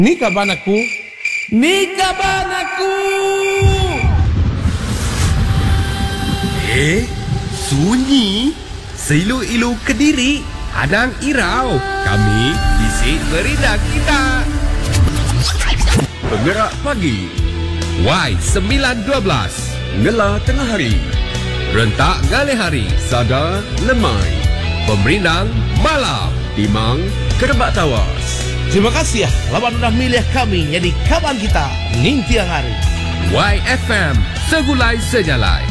Ni kaban aku. Ni kaban aku. Sunyi. Seilu-ilu Kediri. Hadang Irau. Kami bisik beridak kita. Penggerak pagi. Y912. Ngela tengah hari. Rentak galih hari. Sada lemai. Pemerindang malam. Timang Kerebak Tawas. Terima kasih ya, lawan udah milih kami jadi kawan kita ning tiang hari. YFM Segulai Sejalai.